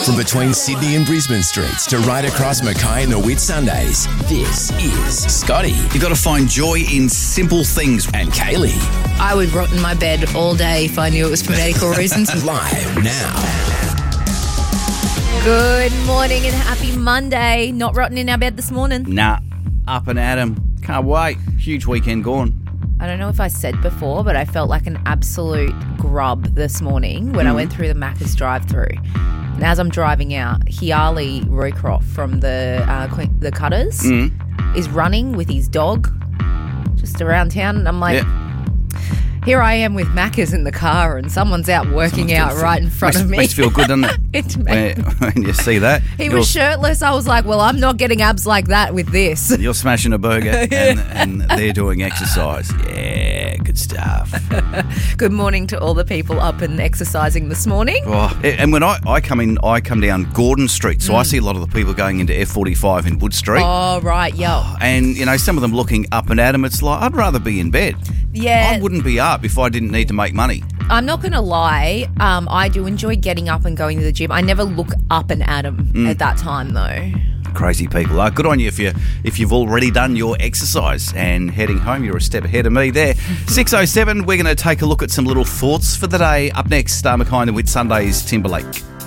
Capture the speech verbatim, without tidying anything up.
From between Sydney and Brisbane streets to right across Mackay and the Whitsundays, this is Scotty. You've got to find joy in simple things. And Kaylee. I would rot in my bed all day if I knew it was for medical reasons. Live now. Good morning and happy Monday. Not rotting in our bed this morning. Nah, up and at 'em. Can't wait. Huge weekend gone. I don't know if I said before, but I felt like an absolute grub this morning when mm. I went through the Macca's drive-through. And as I'm driving out, Hiali Roycroft from the uh, Queen, the Cutters mm. is running with his dog just around town. And I'm like, yeah. Here I am with Macca's in the car and someone's out working someone's out right in front makes, of me. Makes you feel good, doesn't it? It when, when you see that. He was shirtless. I was like, well, I'm not getting abs like that with this. You're smashing a burger and, and they're doing exercise. Yeah, good stuff. Good morning to all the people up and exercising this morning. Oh, and when I, I come in, I come down Gordon Street, so mm. I see a lot of the people going into F forty-five in Wood Street. Oh, right, yeah. Oh, and, you know, some of them looking up and at them, it's like, I'd rather be in bed. Yeah. I wouldn't be up if I didn't need to make money. I'm not going to lie. Um, I do enjoy getting up and going to the gym. I never look up and at them mm. at that time, though. Crazy people are. Good on you if, you if you've already done your exercise and heading home. You're a step ahead of me there. six oh seven, we're going to take a look at some little thoughts for the day. Up next, uh, Mackay and the Whitsundays, Timberlake.